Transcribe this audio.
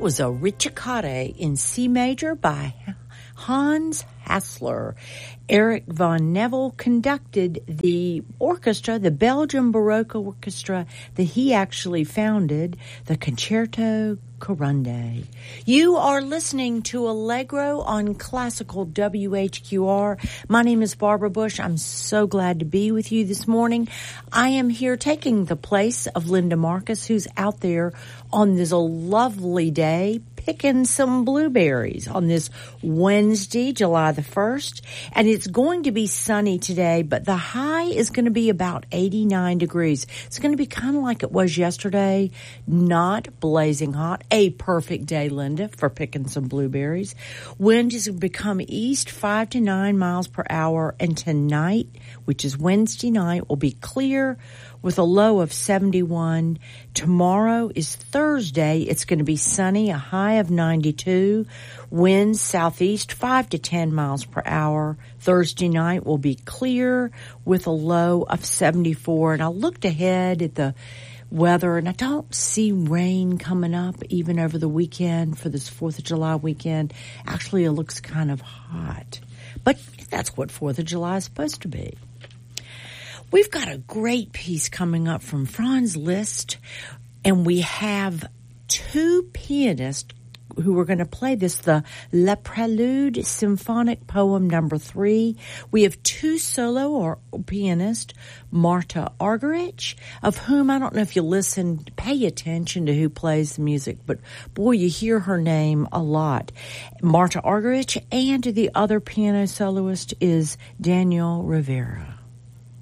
was a Riccicate in C major by Hans Hassler. Eric von Neville conducted the orchestra, the Belgian Baroque Orchestra that he actually founded, the Concerto Corrande. You are listening to Allegro on Classical WHQR. My name is Barbara Bush. I'm so glad to be with you this morning. I am here taking the place of Linda Marcus, who's out there on this lovely day picking some blueberries on this Wednesday, July the 1st. And it's going to be sunny today, but the high is going to be about 89 degrees. It's going to be kind of like it was yesterday, not blazing hot. A perfect day, Linda, for picking some blueberries. Wind is going to become east 5 to 9 miles per hour. And tonight, which is Wednesday night, will be clear with a low of 71. Tomorrow is Thursday. It's going to be sunny, a high of 92. Winds southeast 5 to 10 miles per hour. Thursday night will be clear with a low of 74. And I looked ahead at the weather, and I don't see rain coming up even over the weekend for this 4th of July weekend. Actually, it looks kind of hot. But that's what 4th of July is supposed to be. We've got a great piece coming up from Franz Liszt, and we have two pianists who are going to play this, the Le Prelude Symphonic Poem number 3. We have two solo or pianists, Marta Argerich, of whom I don't know if you listen, pay attention to who plays the music, but boy, you hear her name a lot. Marta Argerich, and the other piano soloist is Daniel Rivera.